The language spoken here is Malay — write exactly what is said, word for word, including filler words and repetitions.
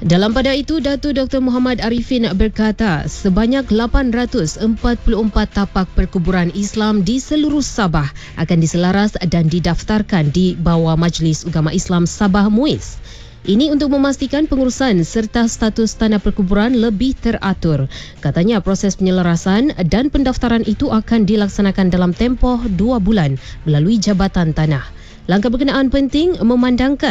Dalam pada itu, Datuk Doktor Muhammad Arifin berkata sebanyak lapan ratus empat puluh empat tapak perkuburan Islam di seluruh Sabah akan diselaras dan didaftarkan di bawah Majlis Ugama Islam Sabah Muiz. Ini untuk memastikan pengurusan serta status tanah perkuburan lebih teratur. Katanya proses penyelarasan dan pendaftaran itu akan dilaksanakan dalam tempoh dua bulan melalui Jabatan Tanah. Langkah berkenaan penting memandangkan